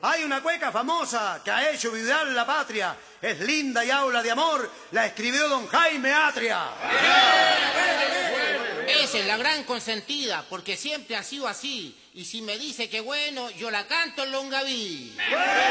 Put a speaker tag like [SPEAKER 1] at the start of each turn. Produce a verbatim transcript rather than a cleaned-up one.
[SPEAKER 1] Hay una cueca famosa que ha hecho vibrar la patria. Es linda y habla de amor. La escribió don Jaime Atria.
[SPEAKER 2] Esa es la gran consentida, porque siempre ha sido así. Y si me dice que bueno, yo la canto en Longaví.